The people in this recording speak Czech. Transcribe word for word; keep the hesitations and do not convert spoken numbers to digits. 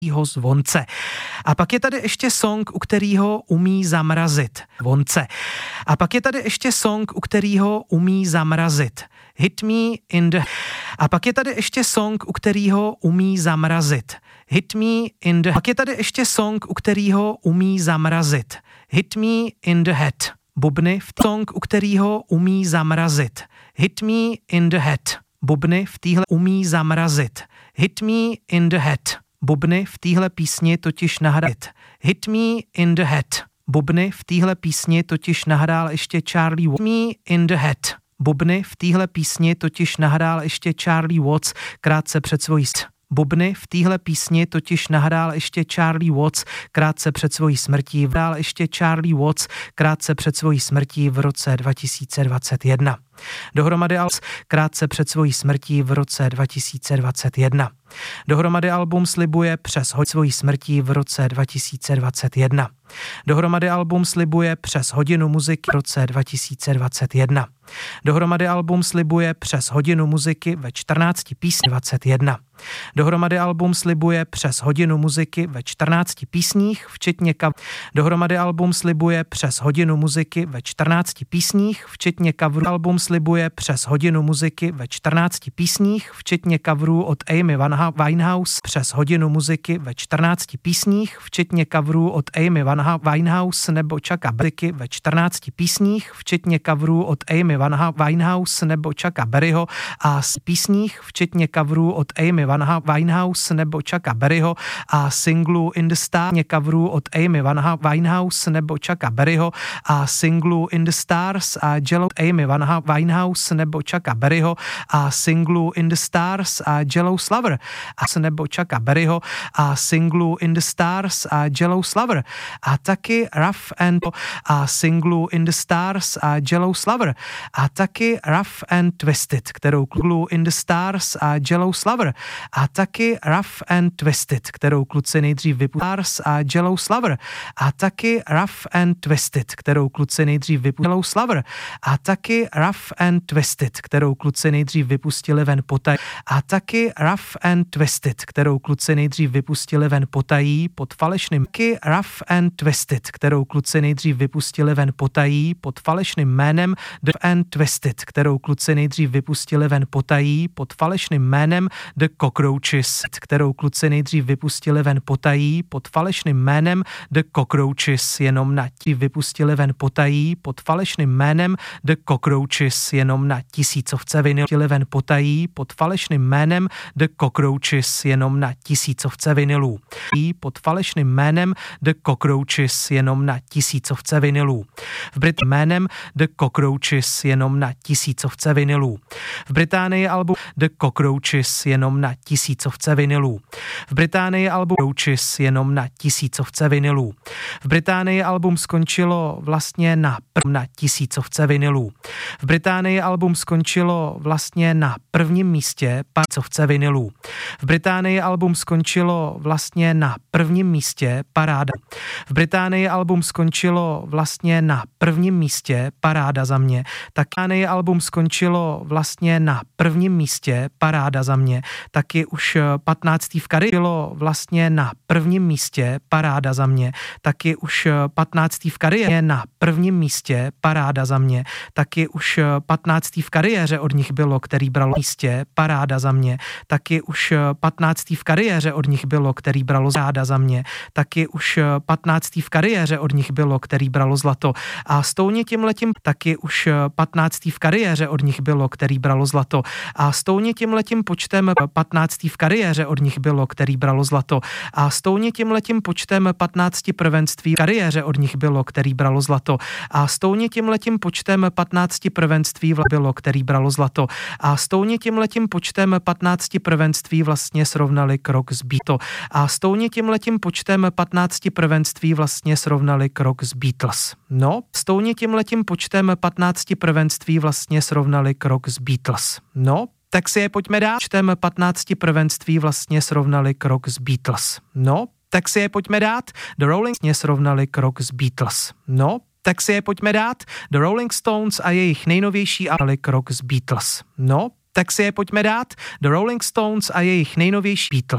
zvonce. A pak je tady ještě song, u kterýho umí zamrazit. Vonce. A pak je tady ještě song, u kterýho umí zamrazit. Hit me in the... A pak je tady ještě song, u kterýho umí zamrazit. Hit me in the... Pak je tady ještě song, u kterýho umí zamrazit. Hit me in the head. Bubny v song, u kterýho umí zamrazit. Hit me in the head. Bubny v téhle umí zamrazit. Hit me in the head. Bubny v téhle písni totiž nahrál. Hit me in the head. Bubny v téhle písni totiž nahrál ještě Charlie Watts. Hit me in the head. Bubny v téhle písni totiž nahrál ještě Charlie Watts krátce před svojí Bubny v téhle písni totiž nahrál ještě Charlie Watts krátce před svojí smrtí. Nahrál ještě Charlie Watts krátce před svojí smrtí v roce dva tisíce dvacet jedna. Dohromady album krátce před svojí smrtí v roce dva tisíce dvacet jedna. Dohromady album slibuje přes hodinu svojí smrtí v roce dva tisíce dvacet jedna. Dohromady album slibuje přes hodinu muziky v roce dva tisíce dvacet jedna. Dohromady album slibuje přes hodinu muziky ve čtrnácti písních dvacet jedna. Dohromady album slibuje přes hodinu muziky ve čtrnácti písních, včetně cover. Dohromady album slibuje přes hodinu muziky ve čtrnácti písních, včetně coverů. Album slibuje přes hodinu muziky ve čtrnácti písních, včetně coverů od Amy Winehouse. Přes hodinu muziky ve čtrnácti písních, včetně coverů od Amy Winehouse nebo Chucka Berryho ve čtrnácti písních, včetně coverů od Amy Winehouse nebo Chucka Berryho a z písních, včetně coverů od Amy Winehouse nebo Chucka Berryho a singlu In the Star, coverů od Amy Winehouse nebo Chucka Berryho a singlu In the Stars a Jello Amy Winehouse nebo Chucka Berryho a singlu In the Stars a Jello Lover a nebo Chucka Berryho a singlu In the Stars a Jello Lover a taky Rough and a singlu In the Stars a Jello Lover a taky Rough and Twisted, kterou singlu In the Stars a Jello Lover a taky Rough and Twisted, kterou kluci nejdřív vypustili Stars a Jello Lover a taky Rough and Twisted, kterou kluci nejdřív vypustili Lover a taky Rough and Twisted, kterou kluci nejdřív vypustili ven potají a taky Rough and Twisted, kterou kluci nejdřív vypustili ven potají pod falešným taky Rough and Twisted, kterou kluci nejdřív vypustili ven potají pod falešným jménem The and Twisted, kterou kluci nejdřív vypustili ven potají pod falešným jménem The Cockroaches, kterou kluci nejdřív vypustili ven potají pod falešným jménem The Cockroaches, jenom na ti vypustili ven potají pod falešným jménem The Cockroaches, jenom na tisícovce vinylů ven potají pod falešným jménem The Cockroaches, jenom na tisícovce vinylů. Pod falešným jménem The Cockroaches, jenom na tisícovce vinylů. V Británii jménem The Cockroaches, jenom na tisícovce vinylů. V Británii album The Cockroaches, jenom na tisícovce vinylů. V Británii album Cockroaches, jenom na tisícovce vinylů. V Británii album skončilo vlastně na prv na tisícovce vinylů. V Británii album skončilo vlastně na prvním místě tisícovce vinylů. V Británii album skončilo vlastně na prvním místě paráda. V Británii album skončilo vlastně na prvním místě paráda za mě. Tak Británii album skončilo vlastně na prvním místě paráda za mě. Taky už patnáctý v kariéře bylo vlastně na prvním místě paráda za mě. Taky už patnáctý v kariéře na prvním místě paráda za mě. Taky už patnáctý v kariéře od nich bylo, který bralo místě paráda za mě. Taky už patnáctý v kariéře od nich bylo, který bralo záda za mě. Taky už patnáctý v kariéře od nich bylo, který bralo zlato. A stouně tímhletím taky už patnáctý v kariéře od nich bylo, který bralo zlato. A stouně tímhletím počtem patnáctý v kariéře od nich bylo, který bralo zlato. A stouně tímhletím počtem patnácti prvenství v kariéře od nich bylo, který bralo zlato. A stouně tímhletím počtem patnácti prvenství bylo, který bralo zlato. A stouně tímhletím počtem patnácti prvenství vlastně srovnali krok s Beatles. A stouně tímhletím počtem patnácti prvenství vlastně srovnali krok s Beatles. No, stouně tímhletím počtem patnácti prvenství vlastně srovnali krok s Beatles. No, tak si je pojďme dát. Počtem patnácti prvenství vlastně srovnali krok s Beatles. No, tak si je pojďme dát. The Rolling Stones srovnali krok s Beatles. No, tak si je pojďme dát. The Rolling Stones a jejich nejnovější album krok s Beatles. No, tak si je pojďme dát. The Rolling Stones a jejich nejnovější Beatles.